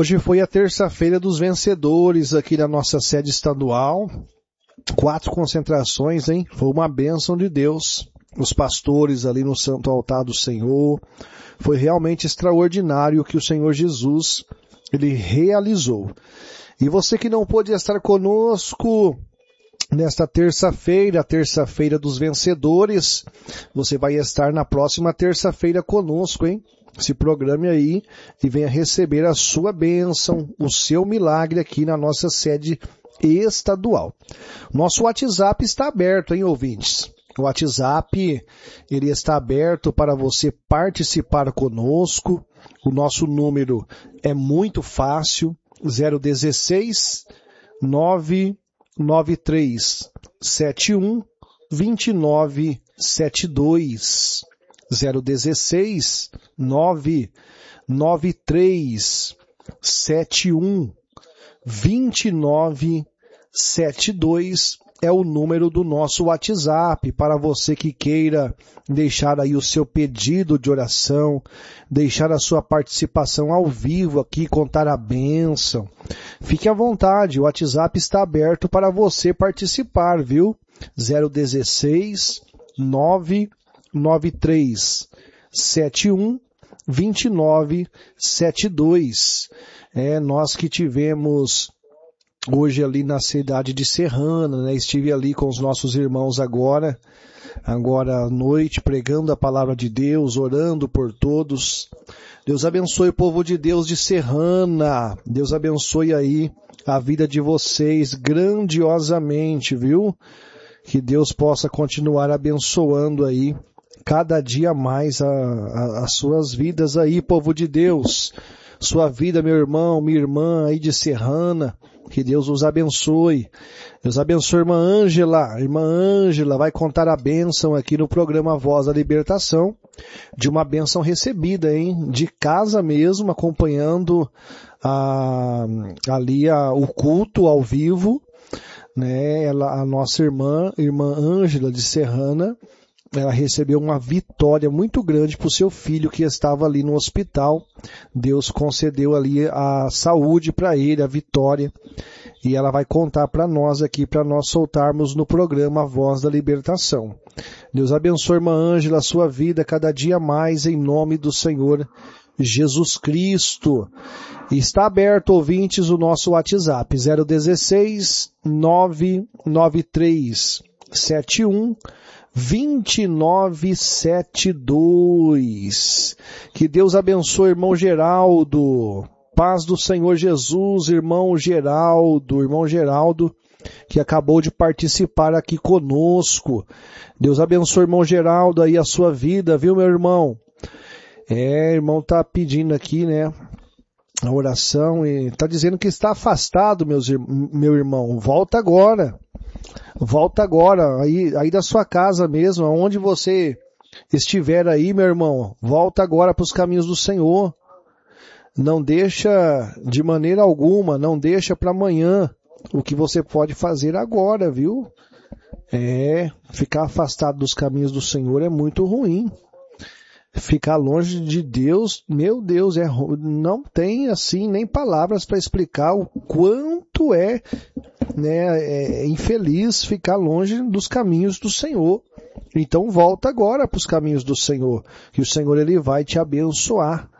Hoje foi a terça-feira dos vencedores aqui na nossa sede estadual. 4 concentrações, hein? Foi uma bênção de Deus. Os pastores ali no Santo Altar do Senhor. Foi realmente extraordinário o que o Senhor Jesus, Ele realizou. E você que não pôde estar conosco nesta terça-feira, a terça-feira dos vencedores, você vai estar na próxima terça-feira conosco, hein? Se programe aí e venha receber a sua bênção, o seu milagre aqui na nossa sede estadual. Nosso WhatsApp está aberto, hein, ouvintes? O WhatsApp, ele está aberto para você participar conosco. O nosso número é muito fácil, 016 993 71 2972. 016 993 71 2972 é o número do nosso WhatsApp para você que queira deixar aí o seu pedido de oração, deixar a sua participação ao vivo aqui, contar a bênção. Fique à vontade, o WhatsApp está aberto para você participar, viu? 016 993 71 2972. Nós que tivemos hoje ali na cidade de Serrana, né? Estive ali com os nossos irmãos agora à noite, pregando a palavra de Deus, orando por todos. Deus abençoe o povo de Deus de Serrana. Deus abençoe aí a vida de vocês grandiosamente, viu? Que Deus possa continuar abençoando aí cada dia mais as suas vidas aí, povo de Deus. Sua vida, meu irmão, minha irmã aí de Serrana. Que Deus os abençoe. Deus abençoe a irmã Ângela. Irmã Ângela vai contar a bênção aqui no programa Voz da Libertação. De uma bênção recebida, hein? De casa mesmo, acompanhando o culto ao vivo. Né? A nossa irmã Ângela de Serrana, ela recebeu uma vitória muito grande para o seu filho que estava ali no hospital. Deus concedeu ali a saúde para ele, a vitória. E ela vai contar para nós aqui, para nós soltarmos no programa A Voz da Libertação. Deus abençoe, irmã Ângela, a sua vida cada dia mais em nome do Senhor Jesus Cristo. E está aberto, ouvintes, o nosso WhatsApp 016 993 71 2972. Que Deus abençoe, irmão Geraldo. Paz do Senhor Jesus, irmão Geraldo, que acabou de participar aqui conosco. Deus abençoe, irmão Geraldo, aí a sua vida, viu, meu irmão? Irmão tá pedindo aqui, né, a oração e tá dizendo que está afastado, meu irmão. Volta agora, aí da sua casa mesmo, aonde você estiver aí, meu irmão, volta agora para os caminhos do Senhor. Não deixa de maneira alguma, não deixa para amanhã o que você pode fazer agora, viu? Ficar afastado dos caminhos do Senhor é muito ruim. Ficar longe de Deus, meu Deus, não tem assim nem palavras para explicar o quanto é infeliz ficar longe dos caminhos do Senhor. Então volta agora para os caminhos do Senhor, que o Senhor ele vai te abençoar.